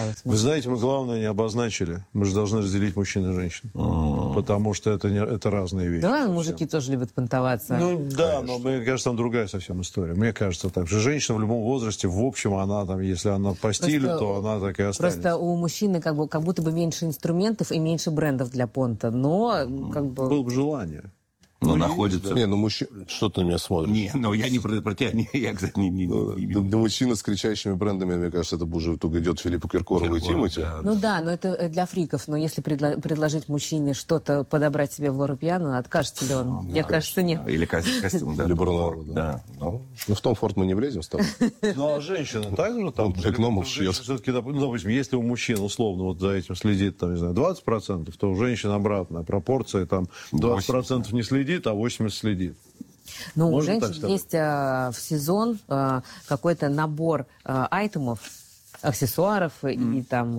понравилось. Вы знаете, мы главное не обозначили. Мы же должны разделить мужчин и женщин. Потому что это разные вещи. Да, мужики тоже любят понтоваться. Ну да, но мне кажется, там другая совсем история. Мне кажется так, что женщина в любом возрасте, в общем, она там, если она по стилю, то она так и останется. Просто у мужчины как будто бы меньше инструментов и меньше брендов для понта, но как бы... Было бы желание. Но находится... Не, ну мужчина... Что ты на меня смотришь? Не, ну я не про тебя, я, кстати, не Для мужчины с кричащими брендами, мне кажется, это уже тут идет Филиппу Киркорову и Тимати. да. Ну да, но это для фриков. Но если предложить мужчине что-то подобрать себе в Лоро Пиано, откажется ли он? Мне кажется, нет. Или костюм, да. Или Бурнару, да. Да. Ну, Ну, в том форт мы не влезем с тобой. Ну, а женщина также там... для гномов шьет. Все-таки, допустим, если у мужчин, условно, вот за этим следит, там, не знаю, 20%, то у женщин обратная пропорция, там, 20% не следит, а 80% следит. Ну, у Можно так женщин сказать? есть в сезон какой-то набор айтемов, аксессуаров и там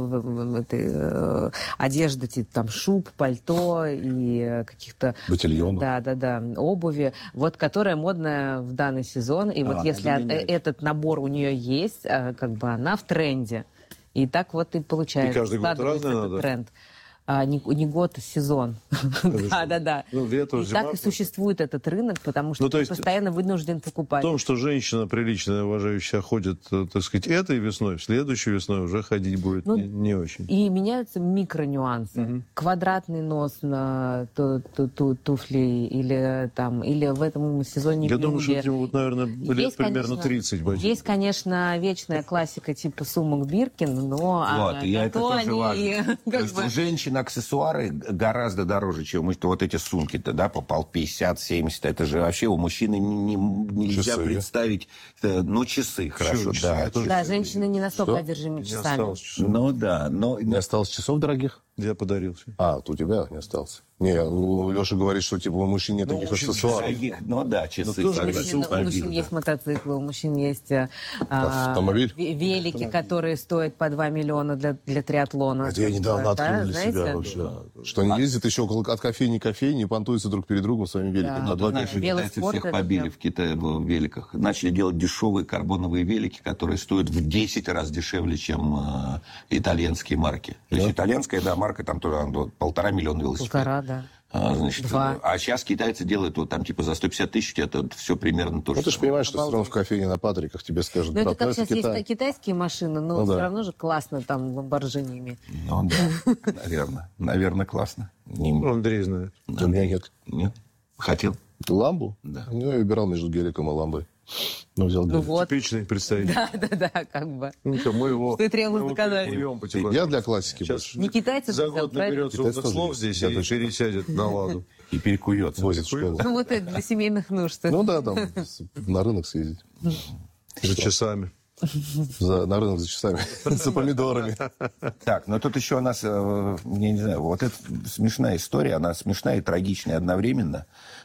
одежды, типа там шуб, пальто и каких-то... Ботильонов. Да, обуви, вот которая модная в данный сезон. И вот если этот набор у нее есть, как бы она в тренде. И так вот и получается. И каждый год складывается разное этот надо? тренд. Не год, а сезон. Да. Ну, лето, И зима так и существует этот рынок, потому что Ну, то ты есть постоянно вынужден покупать. В том, что женщина приличная, уважающая, ходит, так сказать, этой весной, следующей весной уже ходить будет не очень. И меняются микронюансы. Квадратный нос на туфли или в этом сезоне Я думаю, что блюде. ему, наверное, лет Есть, примерно конечно, 30 будет. Есть, конечно, вечная классика типа сумок Биркин, но вот, и это то тоже они важно. То как есть бы... у женщин аксессуары гораздо дороже, чем вот эти сумки-то, да, по 50-70. Это же вообще у мужчины нельзя Часы, представить. Ну, часы, хорошо, часы? да. Я тоже- Да, женщины не настолько одержимы Не часами. осталось часов. Ну, да, но... Не осталось часов дорогих? Я подарил себе. А, вот у тебя не остался. Не, Леша говорит, что типа у мужчин нет таких аксессуаров. Ну, да, часы. тоже согласен. У мужчин есть мотоциклы, у мужчин есть Автомобиль? велики, которые стоят по 2 миллиона для триатлона. Это я недавно Да, открыл для себя знаете? вообще. Что они ездят еще от кофейни к кофейне, понтуются друг перед другом своими великами. Да. На два Знаешь, пяти. китайцы Велоспорт всех это побили прям- в Китае в великах. Начали делать дешевые карбоновые велики, которые стоят в 10 раз дешевле, чем итальянские марки. То есть итальянская, да, марка, там тоже 1,5 миллиона велосипедов. 1,5, да. Значит, 2. а сейчас китайцы делают вот там типа за 150 тысяч, это все примерно то же Ну, ты же самое. понимаешь, что все равно в кофейне на Патриках тебе скажут, Ну, это брат, как ну, сейчас Китай. есть китайские машины, но Ну, все да. равно же классно там ламборджиниями. Ну да, наверное, классно. Андрей знает. У меня нет. Нет? Хотел? Ламбу? Да. Ну, я выбирал между геликом и ламбой. Но взял Ну гелик. вот, Типичный представитель. да, как бы. Ну-ка, мы его... Что и требовалось доказать. Куем потихоньку. Я для классики Сейчас больше. Не китайцы за взял, год правильно? наберется Китайцы умных тоже слов есть. здесь Я и точно. пересядет на ладу. И перекуется. Возит в школу. Ну, вот это для семейных нужд. Ну да, там на рынок съездить. За часами. На рынок за часами. За помидорами. Так, но тут еще у нас, я не знаю, вот эта смешная история, она смешная и трагичная одновременно.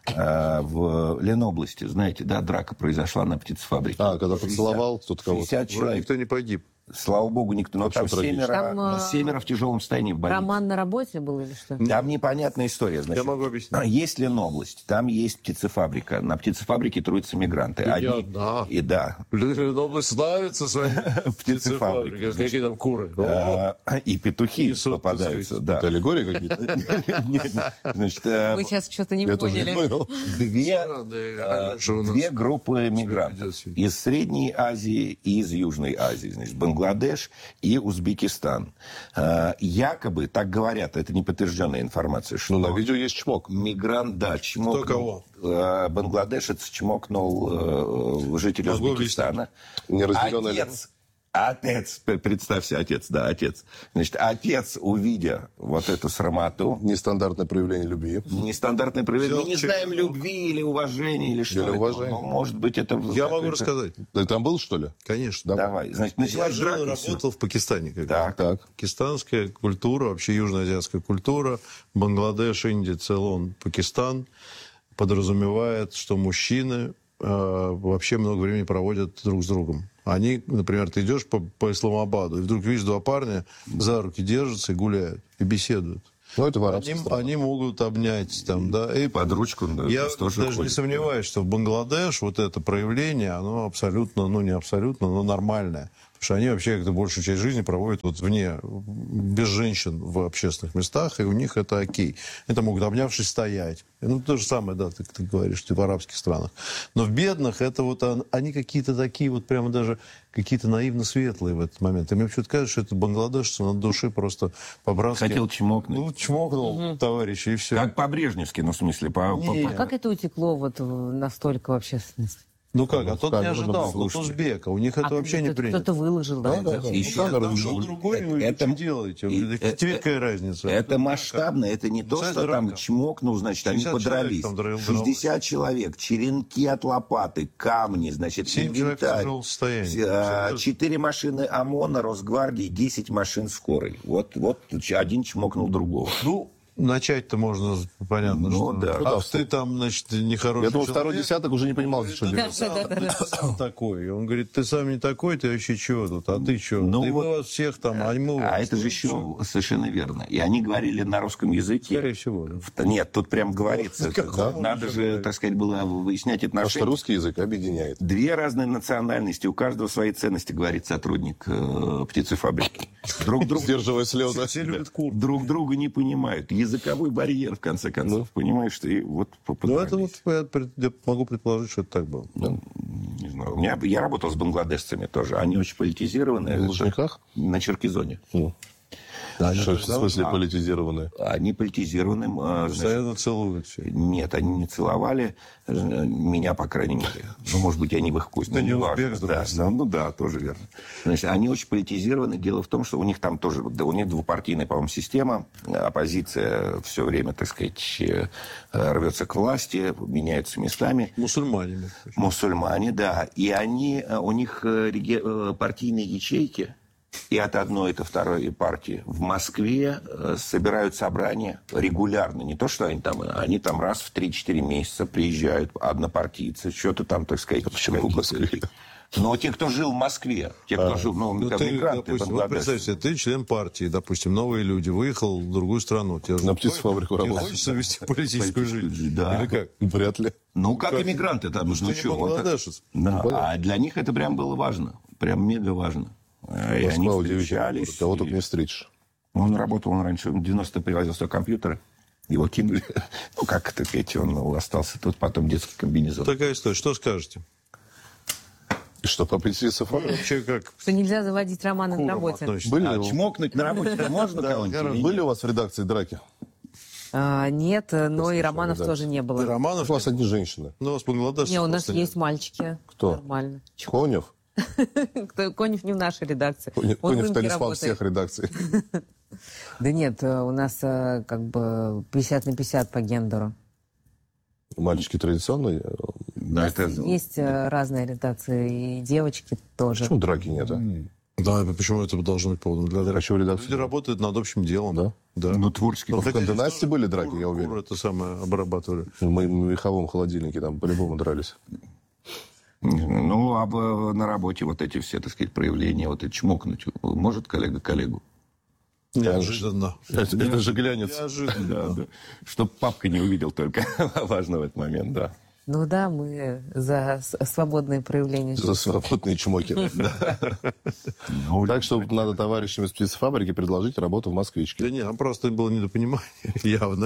В Ленобласти, знаете, да, драка произошла на птицефабрике. А, когда поцеловал кто-то кого-то. 50 Вроде человек. никто не погиб. Слава богу, никто. Но там трагично? семеро в тяжелом состоянии в больнице. Роман на работе был или что? Там непонятная история. Значит, Я могу объяснить. есть Ленобласть, там есть птицефабрика. На птицефабрике трудятся мигранты. одна. И да. Ленобласть славится своей птицефабрикой. Какие там куры. И петухи Несут, попадаются. так Да. Это аллегории какие-то? Нет, значит, Вы сейчас что-то не Я тоже не поняли. понял. две группы мигрантов из Средней Азии и из Южной Азии. Значит, Бангладеш и Узбекистан. Якобы, так говорят, это не подтвержденная информация, что Ну, на видео есть чмок. мигрант, да, чмокнул. Кто кого? Бангладешец чмокнул жителя Могу Узбекистана. Неразделенная Отец, представься, отец. Значит, отец, увидя вот эту срамоту, Нестандартное проявление любви. нестандартное проявление, мы не Всё, знаем, любви или уважения, или что Или это. уважения. Ну, может быть, это... Я могу рассказать. Ты там был, что ли? Конечно. Давай. Значит, Я началась жил и драка. работал в Пакистане. Так. Так. Пакистанская культура, вообще южноазиатская культура, Бангладеш, Индия, Цейлон, Пакистан подразумевает, что мужчины вообще много времени проводят друг с другом. Они, например, ты идешь по Исламабаду, и вдруг видишь два парня за руки держатся и гуляют, и беседуют. Ну, это в арабских странах. Они могут обнять там, да. И Под ручку, да, я тоже даже не ходит. сомневаюсь, что в Бангладеш вот это проявление, оно абсолютно, ну не абсолютно, но нормальное. Потому что они вообще как-то большую часть жизни проводят вот вне, без женщин в общественных местах, и у них это окей. Это могут, обнявшись, стоять. Ну, то же самое, да, ты говоришь, в арабских странах. Но в бедных это вот они какие-то такие вот прямо даже какие-то наивно светлые в этот момент. И мне почему-то кажется, что это бангладешцы на душе просто по-братски. Хотел чмокнуть. Ну, чмокнул товарищ, и все. Как по-брежневски, ну, в смысле, А как это утекло вот настолько в общественность? Ну как, а тот не ожидал, Слушайте. тот узбека, у них это вообще не принято. Кто-то выложил, да? Еще Другой, вы это- что делаете? Тебе какая разница? Это масштабно, это не то, Представляете, что там драка. чмокнул, значит, они 60 человек подрались. там дрались. 60 человек, черенки от лопаты, камни, значит, 7 человек в инвентарь. тяжелом состоянии. 4 машины ОМОНа, Росгвардии, 10 машин скорой. Вот один чмокнул другого. Ну, начать-то можно, понятно, Ну, что... да. А ты там, значит, нехороший Я думал, второй человек. десяток уже не понимал, что делать. Ты сам такой. Он говорит, ты сам не такой, ты вообще чего тут? А ты что? Ну, да и вот. мы вас всех там, а мы А вас. это же еще совершенно верно. И они говорили на русском языке. Скорее всего, да. Нет, тут прям говорится. Надо же, так сказать, было выяснять Потому что отношения. русский язык объединяет. Две разные национальности, у каждого свои ценности, говорит сотрудник птицефабрики. Друг друга Сдерживая слезы. Все любят кур. друг друга не понимают. Языковой барьер, в конце концов, понимаешь, и вот Ну, это подрались. вот я могу предположить, что это так было. Не знаю. Я работал с бангладешцами тоже. Они очень политизированы. В Лужниках? На Черкизоне. Что, в смысле политизированные? Они политизированы. Значит, Постоянно целуют все. нет, они не целовали меня, по крайней мере. Ну, может быть, они в их вкусе. Да но не важно. узбек, с Да, другой стороны. ну да, тоже верно. Значит, они очень политизированы. Дело в том, что у них там тоже, да, у них двупартийная, по-моему, система. Оппозиция все время, так сказать, рвется к власти, меняются местами. Мусульмане. мне кажется. Мусульмане, да. И они, у них партийные ячейки, и от одной, и от второй партии в Москве собирают собрания регулярно. Не то, что они там раз в 3-4 месяца приезжают, однопартийцы, что-то там, так сказать. Почему в Москве? Но те, кто жил в Москве, те, кто жил, Ну, как ты, мигранты, допустим, вот представь бангладешцы. себе, ты член партии, допустим, новые люди, выехал в другую страну. Тебе же На птицефабрику тебе работать. хочется вести политическую жизнь? Да. Или как? Вряд ли. Ну, как иммигранты там. Ты не чё, вот это- бангладешец. Да, а для них это прям было важно. Прям мега важно. И они Москва удивительная. встречались. Кого только не встретишь. Он работал, он раньше в 90-е привозил свои компьютеры. Его кинули. Ну, как, так сказать, он остался тут, потом детский комбинезон. Такая история. Что скажете? И что, по птицефабрике? Вообще как Что нельзя заводить романы на к работе. относитесь? А чмокнуть на работе можно кого-нибудь? или нет? Были у вас в редакции драки? Нет, но и романов да. тоже не Ты было. Романов? У вас одни женщины. Ну, у вас Бангладеш. Не, у нас просто нет. есть мальчики. Кто? Нормально. Конев? Конев не в нашей редакции. Конев Он в рынке талисман работает. всех редакций. Да нет, у нас как бы 50 на 50 по гендеру. Мальчики традиционные. Да, это... Есть разные редакции, и девочки тоже. Почему драки нет, а? Да, почему это должно быть поводом для драки? Хочу в редакцию. Люди работают над общим делом. Да? Да. Ну, творческий. В Конде-Насте были драки, я Куры уверен. это самое обрабатывали. В моем меховом холодильнике там по-любому дрались. Ну, а на работе вот эти все, так сказать, проявления, вот это чмокнуть, может коллега коллегу? Неожиданно. Это же глянец. Неожиданно. Да, да. Чтоб папка не увидел только. Важно в этот момент, да. Ну да, мы за свободные проявления. За свободные чмоки. Так что надо товарищам из птицефабрики предложить работу в «Москвичке». Да нет, там просто было недопонимание явно.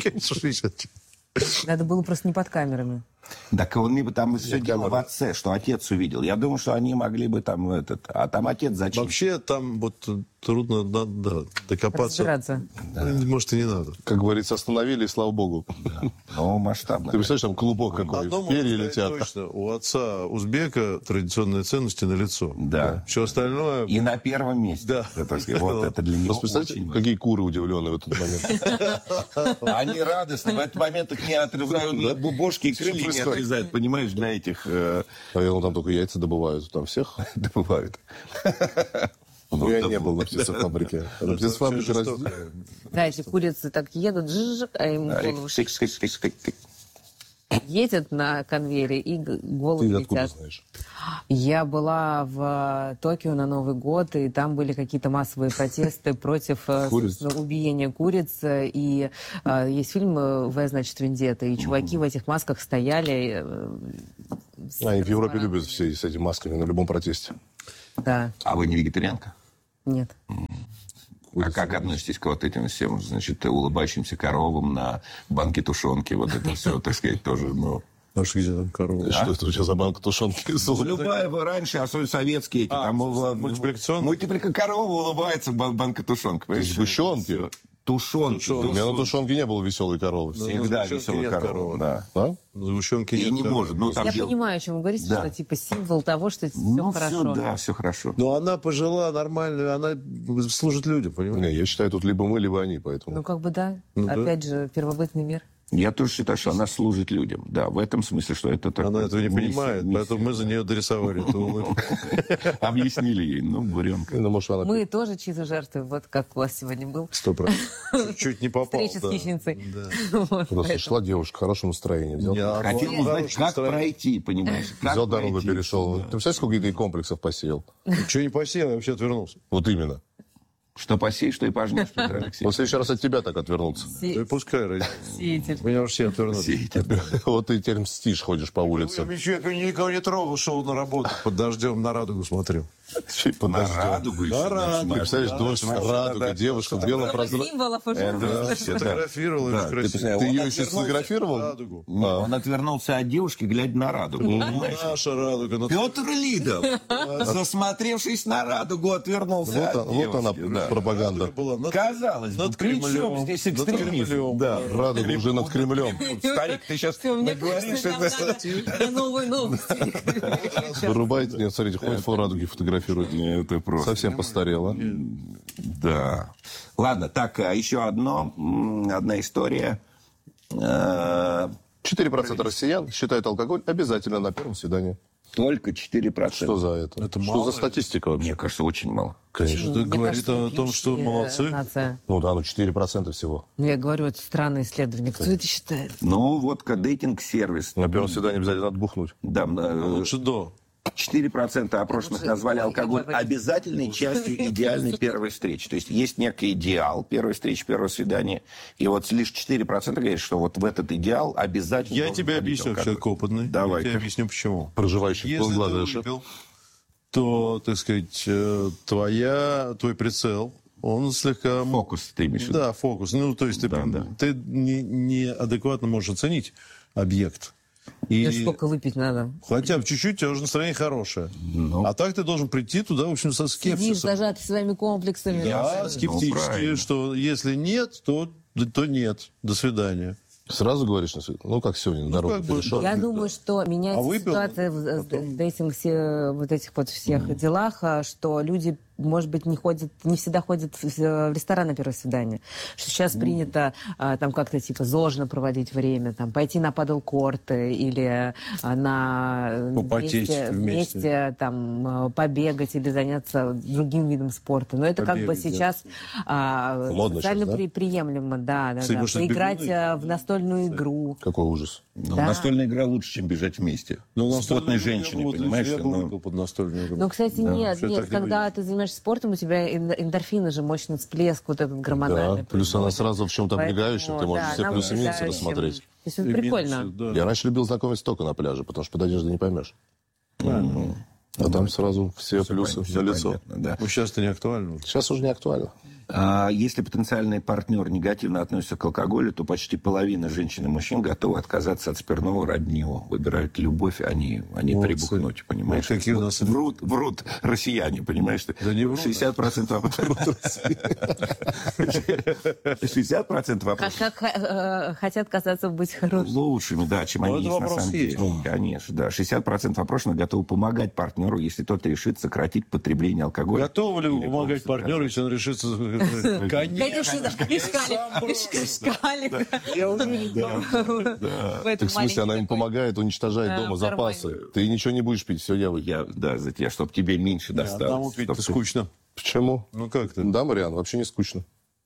Надо было просто не под камерами. Так он там все дело в отце, что отец увидел. Я думаю, что они могли бы там а там отец зачем? Вообще там вот трудно докопаться. Разбираться. Может, и не надо. Как говорится, остановили, и слава богу. Ну, масштабно. Ты представляешь, там клубок какой, Одно можно перья сказать летят. точно. У отца узбека традиционные ценности налицо. Да. Все остальное... И на первом месте. Да. Вот это для него Просто представьте, очень какие куры удивленные в этот момент. важно. Они радостны. В этот момент их не отрезают бубошки и крылья не отрезают, понимаешь, для этих Наверное, там только яйца добывают. Там всех добывают. Ну, я не был на птицефабрике. На птицефабрике Да, эти курицы так едут, а ему голову Ты едет на конвейере и головы откуда летят. знаешь? Я была в Токио на Новый год, и там были какие-то массовые протесты против собственно, убиения куриц. И есть фильм «В, значит, Вендетта», и чуваки в этих масках стояли. Они в Европе любят все с этими масками на любом протесте. Да. А вы не вегетарианка? Нет. А как относитесь к вот этим всем, значит, улыбающимся коровам на банке тушенки? Вот это все, так сказать, тоже, ну... А что где там корова? Что это у тебя за банка тушенки? Любая раньше, особенно советские эти, там... Мультипликационная? Корова улыбается, банка тушенка. Сгущенки? Тушенки. У меня на тушенке не было веселой коровы. Всегда веселая корова, да. Сгущенки И нет не коровы. может. Ну, там Я понимаю, о чем вы говорите, Да. что типа символ того, что все хорошо. все, да, все хорошо. Но она пожила нормально, она служит людям, понимаешь? Не, я считаю, тут либо мы, либо они, поэтому... Ну, как бы да. Ну, да. Опять же, первобытный мир. Я тоже считаю, что она служит людям. Да, в этом смысле, что это такое. Она этого не миссия, понимает, миссия. поэтому мы за нее дорисовали эту улыбку. Объяснили ей, ну, буренка. Ну, может, она... Мы тоже чьи-то жертвы. Вот как у вас сегодня был. 100%. Чуть не попал. Встреча с хищницей. Да. Вот, Просто поэтому. шла девушка в хорошем настроении. Взял, Хотел узнать, как пройти, понимаешь? Как взял дорогу, пройти. перешел. Ты представляешь, сколько ты комплексов посеял? Что не посеял, я вообще отвернулся. Вот именно. Что посеешь, что и пожнешь, Петр Алексеевич. Вот в следующий раз от тебя так отвернуться. Да и пускай, ради. Сеятель. Меня уже все отвернули. Вот ты теперь мстишь, ходишь по Я улице. никого не трогал, шел на работу. Под дождем на радугу смотрел. На радугу еще. На радугу. Представляешь, дождь, радуга, девушка в белом прозрачном... Символов уже. Фотографировал, очень красиво. Ты ее еще сфотографировал? Радугу. Он отвернулся от девушки, глядя на радугу. понимаешь? Наша радуга. Ну, Петр Лидов, засмотревшись на радугу, отвернулся от Вот она, девушки. Да. пропаганда. была над Казалось бы, над при чем Кремлем. здесь Над экстремизм? Кремлем. Да. Радуга уже над Кремлем. Старик, ты сейчас Все, мне говоришь, кажется, это... новые новости. Вырубайте. Нет, смотрите, ходит по радуге, фотографирует. Это просто... Совсем постарела. Да. Ладно, так, еще одна история. 4% россиян считают алкоголь обязательно на первом свидании. Только 4%. Что за это? Это Что мало. за статистика вообще? Мне кажется, очень мало. Конечно. Это Мне говорит кажется, о том, что отличная молодцы. нация. Ну да, 4% всего. Ну, я говорю, это странное исследование. Кто это считает? Ну, вот дейтинг-сервис. На первом свидании обязательно отбухнуть. Да, Лучше до. 4% опрошенных назвали алкоголь обязательной частью идеальной первой встречи. То есть есть некий идеал первой встречи, первого свидания. И вот лишь 4% говорят, что вот в этот идеал обязательно... Я должен тебе входить объясню, как алкоголь. человек опытный. Давай. Я тебе объясню, почему. Проживающий в Если ты Бангладеше. выпил, то, так сказать, твой прицел, он слегка... Фокус ты имеешь в виду? Да, фокус. Ну, то есть ты неадекватно можешь оценить объект. И Да сколько выпить надо? хотя бы чуть-чуть, у тебя уже настроение хорошее. А так ты должен прийти туда, в общем, со Сидишь, скепсисом. зажатый своими комплексами. Я скептически, правильно. что если нет, то нет. До свидания. Сразу говоришь, ну как сегодня на дорогу как бы, перешел. Я думаю, что меняется выпил? ситуация в дейтинг вот этих вот всех делах, что люди, может быть, не всегда ходят в ресторан на первое свидание. Что сейчас принято там как-то типа зожно проводить время, там пойти на падл-корты или на Попотеть вместе. там побегать или заняться другим видом спорта. Но это как бы Побегать, сейчас Модно социально сейчас, да? приемлемо, да. Кстати, может, Поиграть бегуны? в настольную игру. Какой ужас. Ну, Да. настольная игра лучше, чем бежать вместе. С потной женщиной, понимаешь? Я Ну, бы выпил под настольную игру. Ну, кстати, нет, Всё так не когда будет. ты занимаешься спортом, у тебя эндорфины же, мощный всплеск вот этот гормональный. Да, плюс она сразу в чем-то Поэтому, облегающая, ты можешь да, все она плюсы и минусы облегающая. рассмотреть. То есть это И прикольно. минусы, да. Я раньше любил знакомиться только на пляже, потому что под одеждой не поймешь. А там сразу все плюсы на лицо. понятно, да. Ну, сейчас это не актуально. Сейчас уже не актуально. Если потенциальный партнер негативно относится к алкоголю, то почти половина женщин и мужчин готовы отказаться от спиртного ради него. Выбирают любовь, а не прибухнуть, понимаешь? Вот какие у нас- Врут россияне, понимаешь? Да не врут, 60% вопросов. 60% вопросов Хотят казаться быть хорошими. лучшими, да, чем Ну, они это есть на вопрос самом есть. деле. Конечно, да. 60% опрошенных готовы помогать партнеру, если тот решит сократить потребление алкоголя. Готовы ли вы Или помогать полностью партнеру, если он решится... Конечно, да. Шкалик. Я уверен, Так в смысле, она им помогает, уничтожает дома запасы. Ты ничего не будешь пить, все я выпью. За тебя, чтобы тебе меньше Одному досталось. пить Чтоб ты- скучно. Почему? Ну как ты? Да, Мариан, вообще не скучно.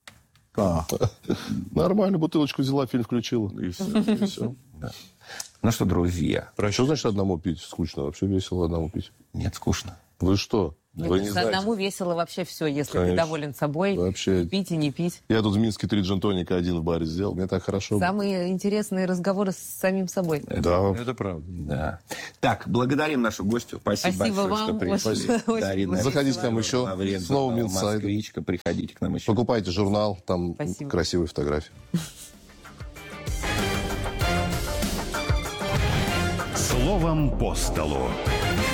Нормально, бутылочку взяла, фильм включила. И все. Ну что, друзья, Что значит одному пить? Скучно. Вообще весело одному пить. нет, скучно. Вы что? Вы не знаете. Одному весело вообще все, если ты доволен собой. Вообще. Пить и не пить. Я тут в Минске 3 джин-тоника один в баре сделал. Мне так хорошо. Самые интересные разговоры с самим собой. Да. Это правда. Да. Так, благодарим нашу гостью. Спасибо большое, вам. что пришли. Дарина. Заходите к нам еще. Лавренко, Снова Минсайд. Москвичка, приходите к нам еще. Покупайте журнал, там Спасибо. красивые фотографии. Словом по столу.